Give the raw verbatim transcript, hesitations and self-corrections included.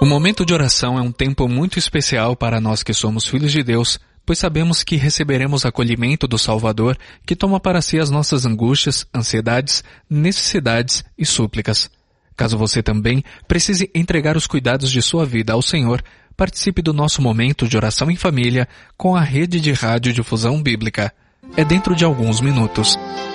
O momento de oração é um tempo muito especial para nós que somos filhos de Deus, pois sabemos que receberemos acolhimento do Salvador, que toma para si as nossas angústias, ansiedades, necessidades e súplicas. Caso você também precise entregar os cuidados de sua vida ao Senhor, participe do nosso momento de oração em família com a Rede de Rádio Difusão Bíblica. É dentro de alguns minutos.